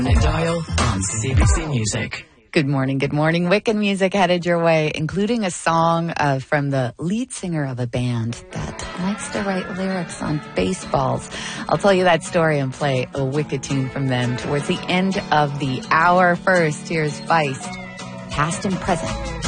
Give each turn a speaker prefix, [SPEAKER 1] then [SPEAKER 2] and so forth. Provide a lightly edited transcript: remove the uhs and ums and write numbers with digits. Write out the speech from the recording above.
[SPEAKER 1] Dial on CBC Music.
[SPEAKER 2] Good morning. Wicked music headed your way, including a song from the lead singer of a band that likes to write lyrics on baseballs. I'll tell you that story and play a wicked tune from them towards the end of the hour. First, here's Feist, Past and Present.